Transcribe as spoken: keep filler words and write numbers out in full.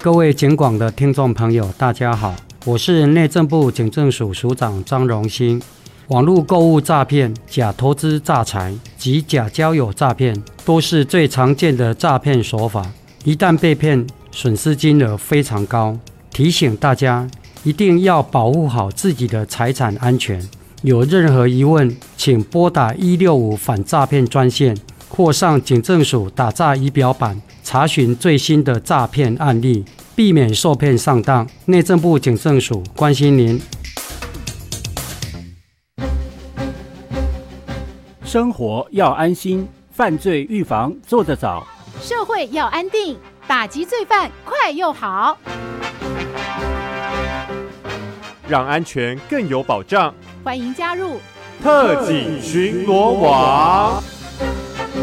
各位警广的听众朋友，大家好，我是内政部警政署署长张荣兴。网络购物诈骗、假投资诈财及假交友诈骗都是最常见的诈骗手法，一旦被骗，损失金额非常高。提醒大家一定要保护好自己的财产安全。有任何疑问，请拨打一六五反诈骗专线，或上警政署打诈仪表板查询最新的诈骗案例，避免受骗上当。内政部警政署关心您。 生活要安心，犯罪预防做得早； 社会要安定，打击罪犯快又好。 让安全更有保障， 欢迎加入特警巡逻网。